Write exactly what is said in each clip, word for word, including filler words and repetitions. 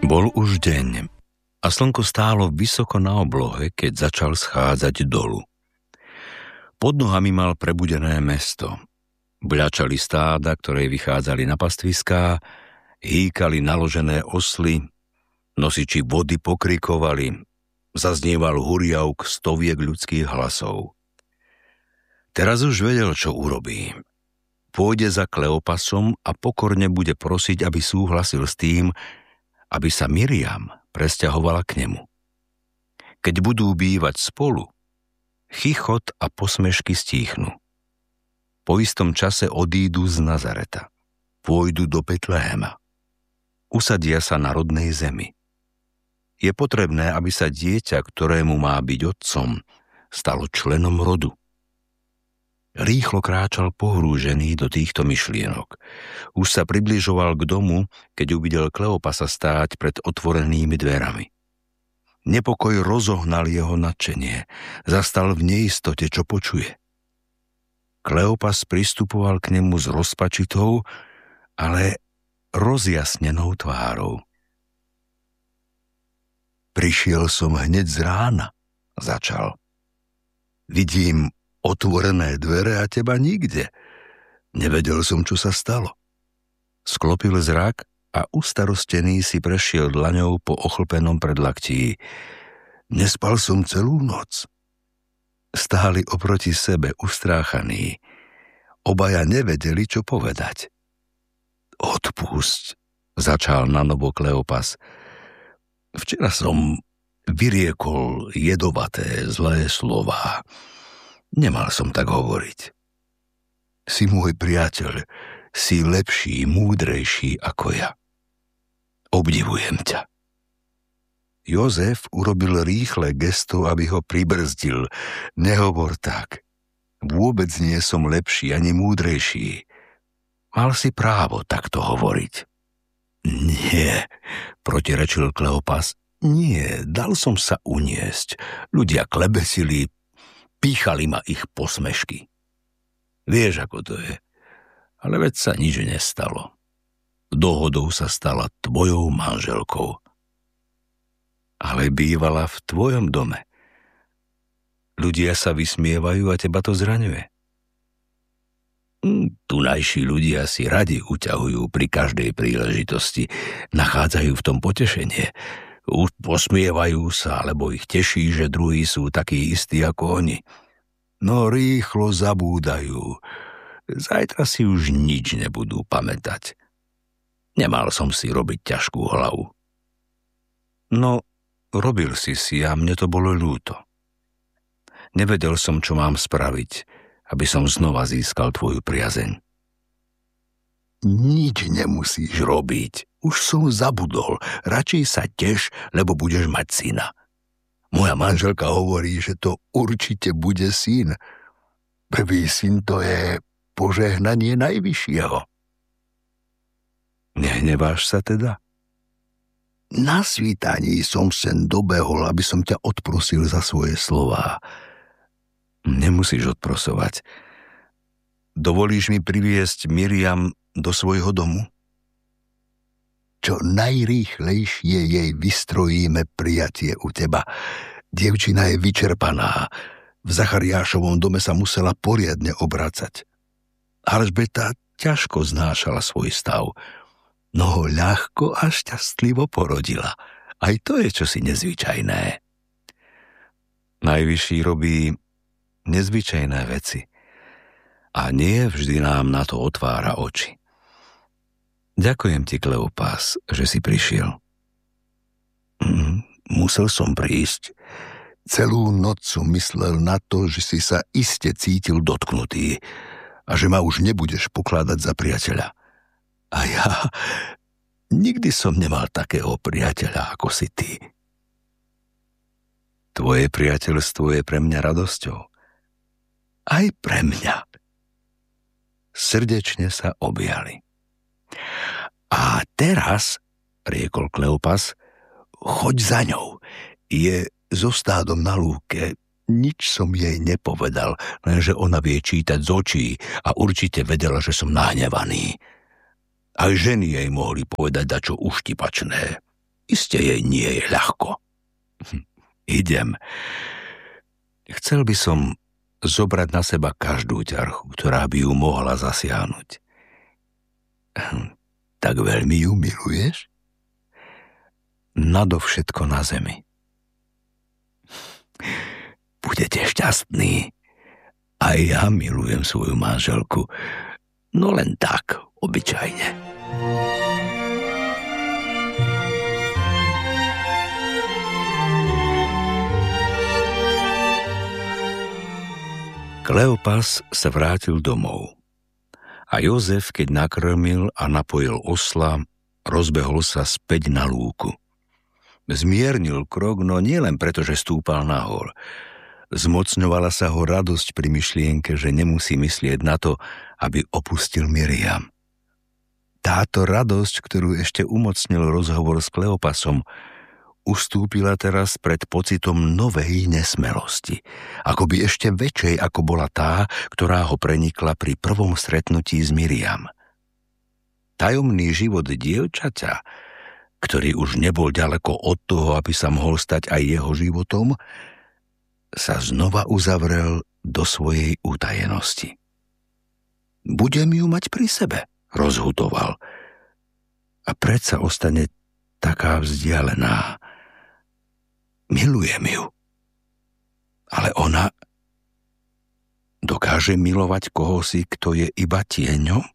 Bol už deň a slnko stálo vysoko na oblohe, keď začal schádzať dolu. Pod nohami mal prebudené mesto. Bľačali stáda, ktoré vychádzali na pastviská, hýkali naložené osly, nosiči vody pokrikovali, zaznieval huriavk stoviek ľudských hlasov. Teraz už vedel, čo urobí. Pôjde za Kleopasom a pokorne bude prosiť, aby súhlasil s tým, aby sa Miriam presťahovala k nemu. Keď budú bývať spolu, chichot a posmešky stíchnu. Po istom čase odídu z Nazareta. Pôjdu do Betlehema. Usadia sa na rodnej zemi. Je potrebné, aby sa dieťa, ktorému má byť otcom, stalo členom rodu. Rýchlo kráčal pohrúžený do týchto myšlienok. Už sa približoval k domu, keď uvidel Kleopasa stáť pred otvorenými dverami. Nepokoj rozohnal jeho nadšenie. Zastal v neistote, čo počuje. Kleopas pristupoval k nemu s rozpačitou, ale rozjasnenou tvárou. Prišiel som hneď z rána, začal. Vidím otvorené dvere a teba nikde. Nevedel som, čo sa stalo. Sklopil zrak a ustarostený si prešiel dlaňou po ochlpenom predlaktí. Nespal som celú noc. Stáli oproti sebe ustráchaní. Obaja nevedeli, čo povedať. Odpusť, začal nanovo Kleopas. Včera som vyriekol jedovaté, zlé slová. Nemal som tak hovoriť. Si môj priateľ, si lepší, múdrejší ako ja. Obdivujem ťa. Jozef urobil rýchle gesto, aby ho pribrzdil. Nehovor tak. Vôbec nie som lepší ani múdrejší. Mal si právo takto hovoriť. Nie, protirečil Kleopas. Nie, dal som sa uniesť. Ľudia klebesili, píchali ma ich posmešky. Vieš, ako to je. Ale veď sa nič nestalo. Dohodou sa stala tvojou manželkou. Ale bývala v tvojom dome. Ľudia sa vysmievajú a teba to zraňuje. Tunajší ľudia si radi uťahujú pri každej príležitosti. Nachádzajú v tom potešenie. Posmievajú sa, lebo ich teší, že druhí sú takí istí ako oni. No rýchlo zabúdajú. Zajtra si už nič nebudú pamätať. Nemal som si robiť ťažkú hlavu. No, robil si si a mne to bolo ľúto. Nevedel som, čo mám spraviť, aby som znova získal tvoju priazeň. Nič nemusíš robiť. Už som zabudol. Radšej sa teš, lebo budeš mať syna. Moja manželka hovorí, že to určite bude syn. Prvý syn to je požehnanie Najvyššieho. Nehneváš sa teda? Na svítaní som sem dobehol, aby som ťa odprosil za svoje slová. Nemusíš odprosovať. Dovolíš mi priviesť Miriam do svojho domu? Čo najrýchlejšie jej vystrojíme prijatie u teba. Dievčina je vyčerpaná. V Zachariášovom dome sa musela poriadne obracať. Alžbeta ťažko znášala svoj stav, no ho ľahko a šťastlivo porodila. Aj to je čosi nezvyčajné. Najvyšší robí nezvyčajné veci a nie vždy nám na to otvára oči. Ďakujem ti, Kleopas, že si prišiel. Mm, musel som prísť. Celú noc som myslel na to, že si sa iste cítil dotknutý a že ma už nebudeš pokladať za priateľa. A ja nikdy som nemal takého priateľa, ako si ty. Tvoje priateľstvo je pre mňa radosťou. Aj pre mňa. Srdečne sa objali. A teraz, riekol Kleopas, choď za ňou. Je so stádom na lúke. Nič som jej nepovedal, lenže ona vie čítať z očí a určite vedela, že som nahnevaný. Aj ženy jej mohli povedať dačo uštipačné. Iste jej nie je ľahko. Hm, idem. Chcel by som zobrať na seba každú ťarchu, ktorá by ju mohla zasiahnuť. Hm, tak veľmi ju miluješ? Nadovšetko na zemi. Budete šťastní. Aj ja milujem svoju manželku. No len tak, obyčajne. Kleopas sa vrátil domov a Jozef, keď nakrmil a napojil osla, rozbehol sa späť na lúku. Zmiernil krok, no nielen preto, že stúpal nahor. Zmocňovala sa ho radosť pri myšlienke, že nemusí myslieť na to, aby opustil Miriam. Táto radosť, ktorú ešte umocnil rozhovor s Kleopasom, ustúpila teraz pred pocitom novej nesmelosti, akoby ešte väčšej, ako bola tá, ktorá ho prenikla pri prvom stretnutí s Miriam. Tajomný život dievčaťa, ktorý už nebol ďaleko od toho, aby sa mohol stať aj jeho životom, sa znova uzavrel do svojej utajenosti. Budem ju mať pri sebe, rozhutoval. A predsa ostane taká vzdialená. Milujem ju. Ale ona dokáže milovať kohosi, kto je iba tieňom?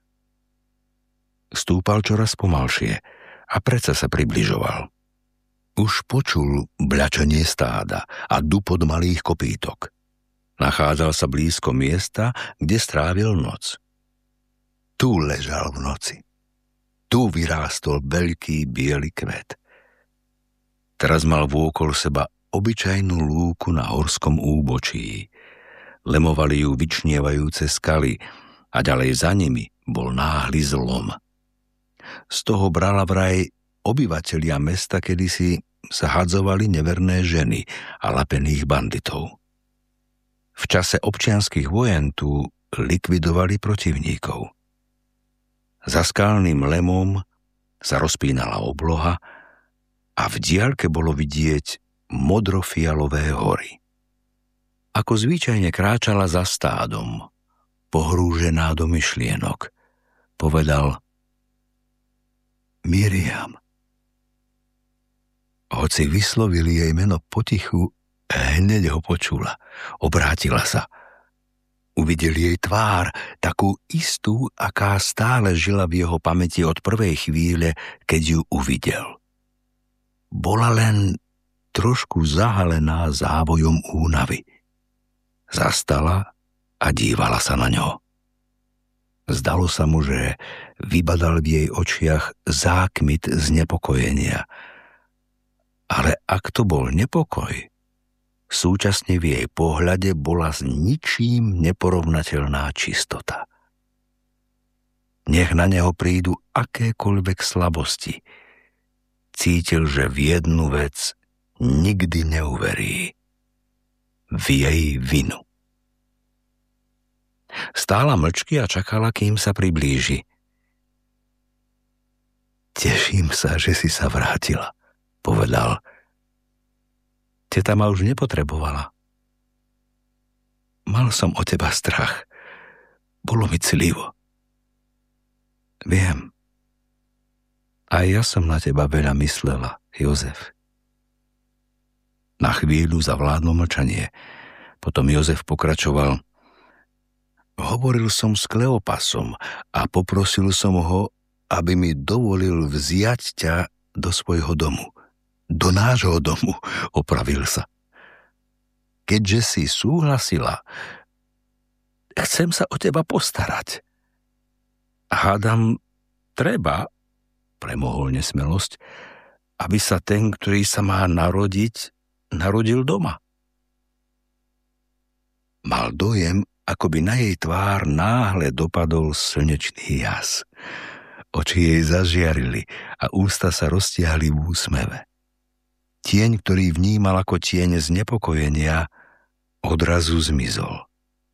Stúpal čoraz pomalšie a predsa sa približoval. Už počul bľačenie stáda a dupot malých kopýtok. Nachádzal sa blízko miesta, kde strávil noc. Tu ležal v noci. Tu vyrástol veľký biely kvet. Teraz mal vôkol seba obyčajnú lúku na horskom úbočí. Lemovali ju vyčnievajúce skaly a ďalej za nimi bol náhly zlom. Z toho brala vraj obyvatelia mesta kedysi zahadzovali neverné ženy a lapených banditov. V čase občianskych vojen tu likvidovali protivníkov. Za skalným lemom sa rozpínala obloha a v diaľke bolo vidieť modrofialové hory. Ako zvyčajne kráčala za stádom, pohrúžená do myšlienok, povedal: Miriam. Hoci vyslovili jej meno potichu, hneď ho počula. Obrátila sa. Uvidel jej tvár, takú istú, aká stále žila v jeho pamäti od prvej chvíle, keď ju uvidel. Bola len trošku zahalená závojom únavy. Zastala a dívala sa na ňo. Zdalo sa mu, že vybadal v jej očiach zákmit znepokojenia. Ale ak to bol nepokoj, súčasne v jej pohľade bola s ničím neporovnateľná čistota. Nech na neho prídu akékoľvek slabosti, cítil, že v jednu vec nikdy neuverí. V jej vinu. Stála mlčky a čakala, kým sa priblíži. Teším sa, že si sa vrátila, povedal. Teta ma už nepotrebovala. Mal som o teba strach. Bolo mi clivo. Viem. A ja som na teba veľa myslela, Jozef. Na chvíľu zavládlo mlčanie. Potom Jozef pokračoval. Hovoril som s Kleopasom a poprosil som ho, aby mi dovolil vziať ťa do svojho domu. Do nášho domu, opravil sa. Keďže si súhlasila, chcem sa o teba postarať. Hádam, treba, premohol nesmelosť, aby sa ten, ktorý sa má narodiť, narodil doma. Mal dojem, ako by na jej tvár náhle dopadol slnečný jas. Oči jej zažiarili a ústa sa roztiahli v úsmeve. Tieň, ktorý vnímal ako tieň znepokojenia, odrazu zmizol.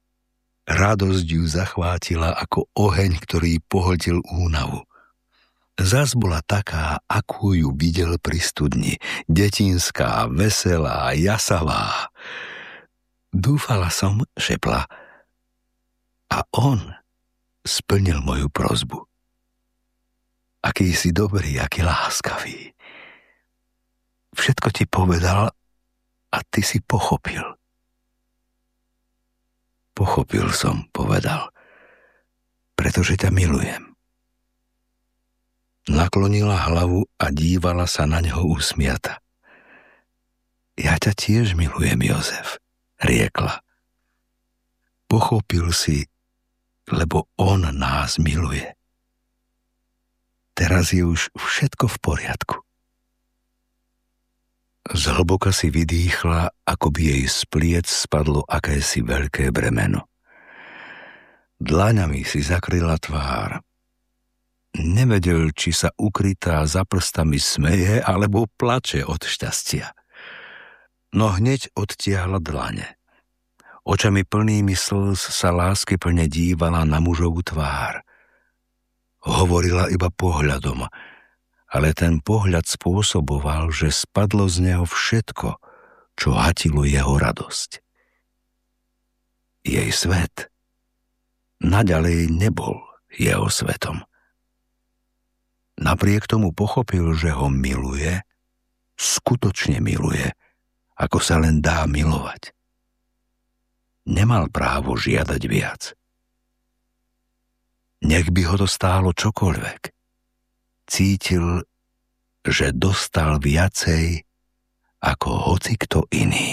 Radosť ju zachvátila ako oheň, ktorý pohltil únavu. Zas bola taká, akú ju videl pri studni. Detinská, veselá, jasavá. Dúfala som, šepla. A on splnil moju prosbu. Aký si dobrý, aký láskavý. Všetko ti povedal a ty si pochopil. Pochopil som, povedal, pretože ťa milujem. Naklonila hlavu a dívala sa na neho usmiata. Ja ťa tiež milujem, Jozef, riekla. Pochopil si, lebo on nás miluje. Teraz je už všetko v poriadku. Zhlboka si vydýchla, ako by jej z pliec spadlo akési veľké bremeno. Dlaňami si zakryla tvár. Nevedel, či sa ukrytá za prstami smeje, alebo plače od šťastia. No hneď odtiahla dlane. Očami plnými slz sa láskyplne dívala na mužovú tvár. Hovorila iba pohľadom, ale ten pohľad spôsoboval, že spadlo z neho všetko, čo hatilo jeho radosť. Jej svet naďalej nebol jeho svetom. Napriek tomu pochopil, že ho miluje, skutočne miluje, ako sa len dá milovať. Nemal právo žiadať viac. Nech by ho to stálo čokoľvek. Cítil, že dostal viacej ako hocikto iný.